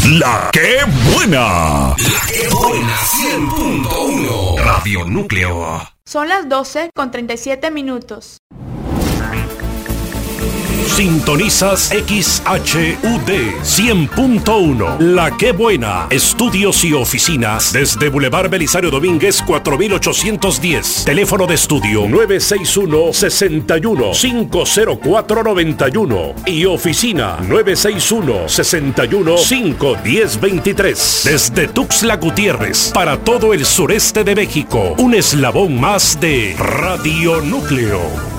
La que buena. La que buena 100.1 Radio Núcleo. Son las 12:37. Sintonizas XHUD 100.1. La que buena. Estudios y oficinas desde Boulevard Belisario Domínguez 4810. Teléfono de estudio 961-61-50491 y oficina 961-61-51023. Desde Tuxtla Gutiérrez para todo el sureste de México. Un eslabón más de Radio Núcleo.